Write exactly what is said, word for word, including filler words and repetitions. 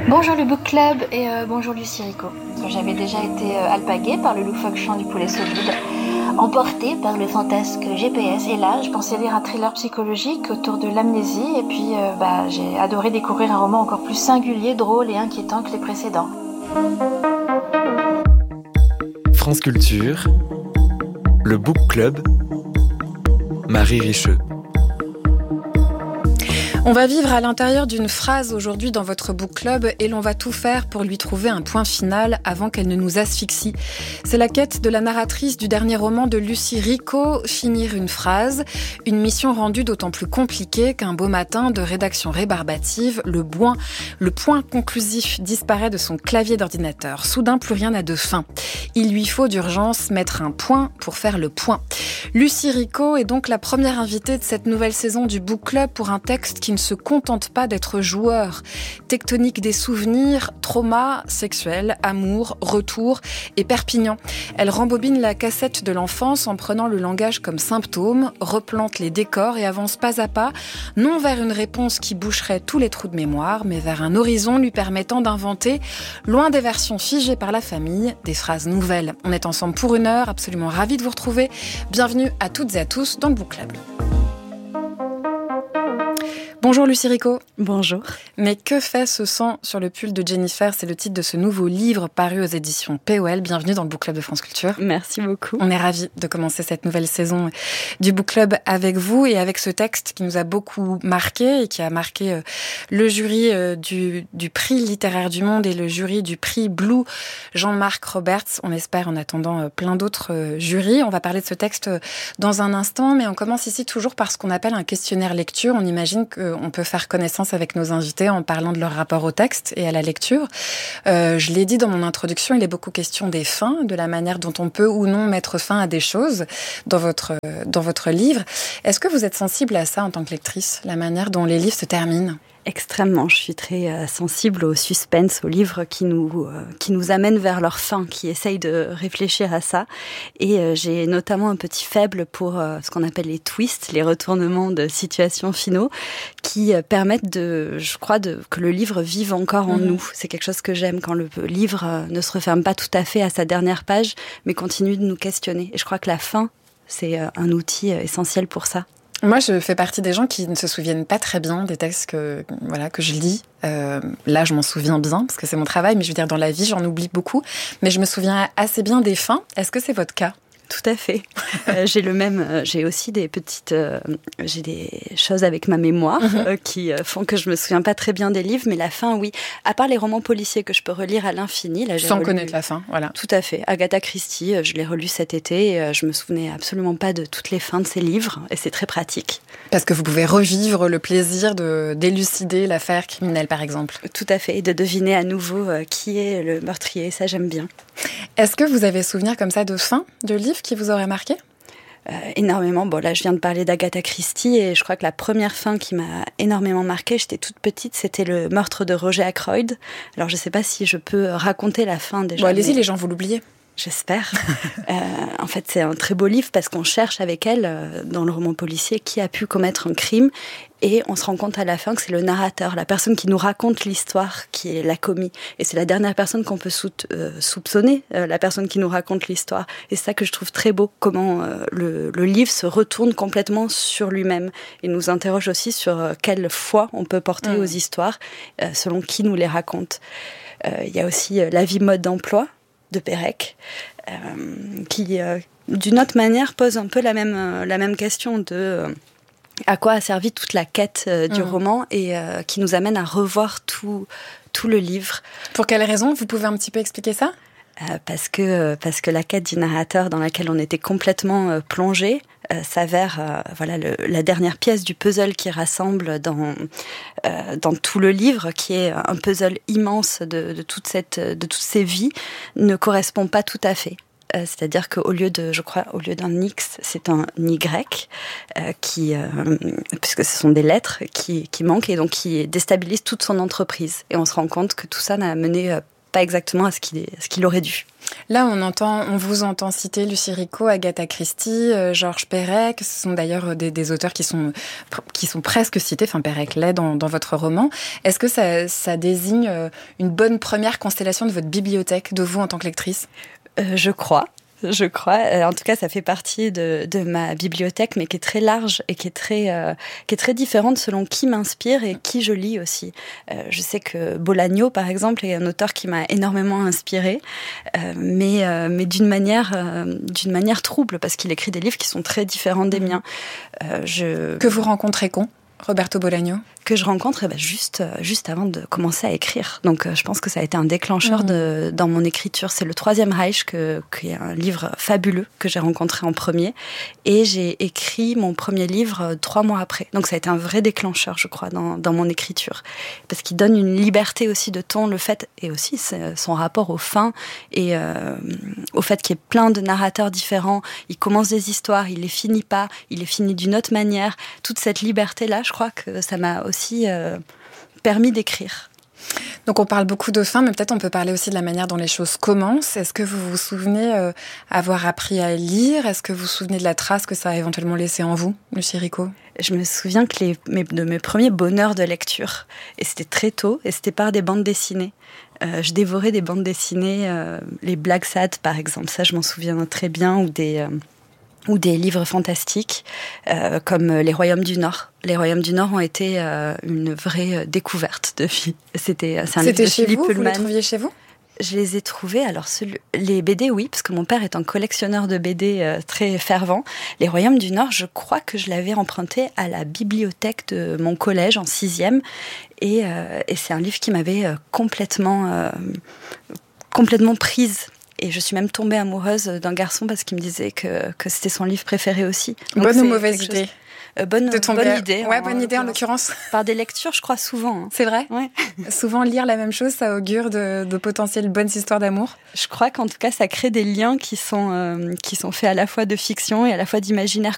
Bonjour le book club et euh, bonjour Lucie Rico. J'avais déjà été euh, alpaguée par le loufoque chant du poulet sous vide, emportée par le fantasque G P S, et là je pensais lire un thriller psychologique autour de l'amnésie, et puis euh, bah, j'ai adoré découvrir un roman encore plus singulier, drôle et inquiétant que les précédents. France Culture, le book club, Marie Richeux. On va vivre à l'intérieur d'une phrase aujourd'hui dans votre book club et l'on va tout faire pour lui trouver un point final avant qu'elle ne nous asphyxie. C'est la quête de la narratrice du dernier roman de Lucie Rico, finir une phrase. Une mission rendue d'autant plus compliquée qu'un beau matin de rédaction rébarbative, le point, le point conclusif disparaît de son clavier d'ordinateur. Soudain, plus rien n'a de fin. Il lui faut d'urgence mettre un point pour faire le point. Lucie Rico est donc la première invitée de cette nouvelle saison du book club pour un texte qui ne se contente pas d'être joueur. Tectonique des souvenirs, trauma, sexuel, amour, retour et Perpignan. Elle rembobine la cassette de l'enfance en prenant le langage comme symptôme, replante les décors et avance pas à pas, non vers une réponse qui boucherait tous les trous de mémoire, mais vers un horizon lui permettant d'inventer, loin des versions figées par la famille, des phrases nouvelles. On est ensemble pour une heure, absolument ravis de vous retrouver. Bienvenue à toutes et à tous dans le book club. Bonjour Lucie Rico. Bonjour. Mais que fait ce sang sur le pull de Jennifer ? C'est le titre de ce nouveau livre paru aux éditions P O L. Bienvenue dans le Book Club de France Culture. Merci beaucoup. On est ravis de commencer cette nouvelle saison du Book Club avec vous et avec ce texte qui nous a beaucoup marqué et qui a marqué le jury du, du prix littéraire du Monde et le jury du prix Blue Jean-Marc Roberts. On espère en attendant plein d'autres jurys. On va parler de ce texte dans un instant, mais on commence ici toujours par ce qu'on appelle un questionnaire lecture. On imagine que on peut faire connaissance avec nos invités en parlant de leur rapport au texte et à la lecture. Euh, je l'ai dit dans mon introduction, il est beaucoup question des fins, de la manière dont on peut ou non mettre fin à des choses dans votre, dans votre livre. Est-ce que vous êtes sensible à ça en tant que lectrice, la manière dont les livres se terminent ? Extrêmement. Je suis très euh, sensible au suspense, aux livres qui nous euh, qui nous amènent vers leur fin, qui essayent de réfléchir à ça. Et euh, j'ai notamment un petit faible pour euh, ce qu'on appelle les twists, les retournements de situations finaux, qui euh, permettent de, je crois, de que le livre vive encore en mmh. nous. C'est quelque chose que j'aime quand le livre euh, ne se referme pas tout à fait à sa dernière page, mais continue de nous questionner. Et je crois que la fin, c'est euh, un outil euh, essentiel pour ça. Moi, je fais partie des gens qui ne se souviennent pas très bien des textes que, voilà, que je lis. Euh, là, je m'en souviens bien, parce que c'est mon travail, mais je veux dire, dans la vie, j'en oublie beaucoup. Mais je me souviens assez bien des fins. Est-ce que c'est votre cas ? Tout à fait. euh, j'ai le même. Euh, j'ai aussi des petites. Euh, j'ai des choses avec ma mémoire mm-hmm. euh, qui euh, font que je me souviens pas très bien des livres, mais la fin, oui. À part les romans policiers que je peux relire à l'infini, là, j'ai sans relu... connaître la fin, voilà. Tout à fait. Agatha Christie, euh, je l'ai relu cet été. Et, euh, je me souvenais absolument pas de toutes les fins de ses livres, et c'est très pratique. Parce que vous pouvez revivre le plaisir de d'élucider l'affaire criminelle, par exemple. Tout à fait, et de deviner à nouveau euh, qui est le meurtrier. Ça, j'aime bien. Est-ce que vous avez souvenir comme ça de fin de livre qui vous aurait marqué ? Euh, énormément. Bon, là, je viens de parler d'Agatha Christie et je crois que la première fin qui m'a énormément marquée, j'étais toute petite, c'était le meurtre de Roger Ackroyd. Alors, je sais pas si je peux raconter la fin déjà. Bon, allez-y, mais... les gens, vous l'oubliez. J'espère. euh, en fait, c'est un très beau livre parce qu'on cherche avec elle, euh, dans le roman policier, qui a pu commettre un crime. Et on se rend compte à la fin que c'est le narrateur, la personne qui nous raconte l'histoire, qui l'a commis. Et c'est la dernière personne qu'on peut sou- euh, soupçonner, euh, la personne qui nous raconte l'histoire. Et c'est ça que je trouve très beau, comment euh, le, le livre se retourne complètement sur lui-même. Et nous interroge aussi sur euh, quelle foi on peut porter mmh. aux histoires, euh, selon qui nous les raconte. Il euh, y a aussi euh, La vie mode d'emploi de Pérec, euh, qui, euh, d'une autre manière, pose un peu la même, euh, la même question de euh, à quoi a servi toute la quête euh, du mmh. roman et euh, qui nous amène à revoir tout, tout le livre. Pour quelle raison ? Vous pouvez un petit peu expliquer ça ? euh, parce que, parce que la quête du narrateur dans laquelle on était complètement euh, plongé euh, s'avère euh, voilà, le, la dernière pièce du puzzle qui rassemble dans, euh, dans tout le livre, qui est un puzzle immense de, de, toute cette, de toutes ces vies, ne correspond pas tout à fait. Euh, c'est-à-dire qu'au lieu de, je crois, au lieu d'un X, c'est un Y, euh, qui, euh, puisque ce sont des lettres qui, qui manquent et donc qui déstabilisent toute son entreprise. Et on se rend compte que tout ça n'a mené euh, pas exactement à ce qu'il, à ce qu'il aurait dû. Là, on entend, on vous entend citer Lucie Ricot, Agatha Christie, euh, Georges Perec. Ce sont d'ailleurs des, des auteurs qui sont, qui sont presque cités, enfin Perec l'est dans, dans votre roman. Est-ce que ça, ça désigne une bonne première constellation de votre bibliothèque, de vous en tant que lectrice ? euh, Je crois. Je crois. En tout cas, ça fait partie de, de ma bibliothèque, mais qui est très large et qui est très, euh, qui est très différente selon qui m'inspire et qui je lis aussi. Euh, je sais que Bolaño, par exemple, est un auteur qui m'a énormément inspirée, euh, mais, euh, mais d'une manière, euh, d'une manière trouble, parce qu'il écrit des livres qui sont très différents des miens. Euh, je... Que vous rencontrez quand, Roberto Bolaño ? Que je rencontre eh ben, juste, juste avant de commencer à écrire. Donc, euh, je pense que ça a été un déclencheur mmh. de, dans mon écriture. C'est le Troisième Reich, que, qui est un livre fabuleux que j'ai rencontré en premier. Et j'ai écrit mon premier livre euh, trois mois après. Donc, ça a été un vrai déclencheur, je crois, dans, dans mon écriture. Parce qu'il donne une liberté aussi de ton, le fait, et aussi son rapport aux fins, et euh, au fait qu'il y ait plein de narrateurs différents. Il commence des histoires, il les finit pas, il les finit d'une autre manière. Toute cette liberté-là, je crois que ça m'a aussi aussi euh, permis d'écrire. Donc on parle beaucoup de fin, mais peut-être on peut parler aussi de la manière dont les choses commencent. Est-ce que vous vous souvenez euh, avoir appris à lire ? Est-ce que vous vous souvenez de la trace que ça a éventuellement laissée en vous, Lucie Ricot ? Je me souviens que les, mes, de mes premiers bonheurs de lecture, et c'était très tôt, et c'était par des bandes dessinées. Euh, je dévorais des bandes dessinées, euh, les Black Sad par exemple, ça je m'en souviens très bien, ou des... Euh, ou des livres fantastiques, euh, comme Les Royaumes du Nord. Les Royaumes du Nord ont été euh, une vraie découverte de vie. C'était, c'est un C'était livre de chez Philippe vous, Pullman. Vous les trouviez chez vous ? Je les ai trouvés, alors celui, les B D, oui, parce que mon père est un collectionneur de B D euh, très fervent. Les Royaumes du Nord, je crois que je l'avais emprunté à la bibliothèque de mon collège en sixième. Et, euh, et c'est un livre qui m'avait euh, complètement, euh, complètement prise. Et je suis même tombée amoureuse d'un garçon parce qu'il me disait que, que c'était son livre préféré aussi. Donc bonne ou mauvaise idée chose... euh, bonne, de tomber... bonne idée. Ouais, bonne idée en l'occurrence. Par des lectures, je crois, souvent. Hein. C'est vrai ? Ouais. Souvent, lire la même chose, ça augure de, de potentielles bonnes histoires d'amour. Je crois qu'en tout cas, ça crée des liens qui sont, euh, qui sont faits à la fois de fiction et à la fois d'imaginaire